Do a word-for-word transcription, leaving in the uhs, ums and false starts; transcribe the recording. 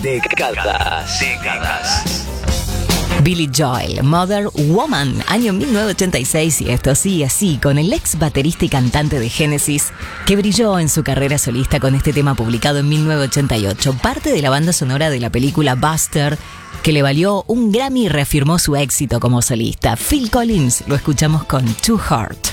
Décadas. Décadas. Billy Joel, Mother Woman, año mil novecientos ochenta y seis, y esto sigue así, con el ex baterista y cantante de Genesis, que brilló en su carrera solista con este tema publicado en mil novecientos ochenta y ocho, parte de la banda sonora de la película Buster, que le valió un Grammy y reafirmó su éxito como solista. Phil Collins, lo escuchamos con Too Hard.